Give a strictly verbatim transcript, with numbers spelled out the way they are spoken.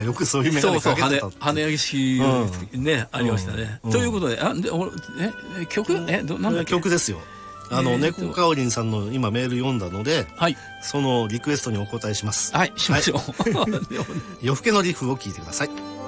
よくそういうメガネかけてた。 そうそう、羽根式ね、ありましたね。ということで、あ、で、え、曲え、ど、なんだっけ？ 曲ですよ。あの、猫かおりんさんの今メール読んだので、 はい。 そのリクエストにお答えします。 はい、しましょう。 夜更けのリフを聞いてください。